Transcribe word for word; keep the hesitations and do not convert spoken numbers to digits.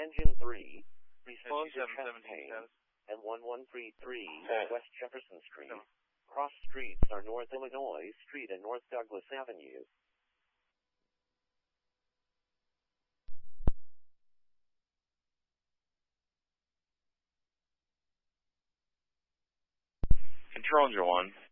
Engine three, Passenger seven seven Champaign, status. and one one three three Okay. West Jefferson Street. Seven. Cross streets are North Illinois Street and North Douglas Avenue. Control Engine one.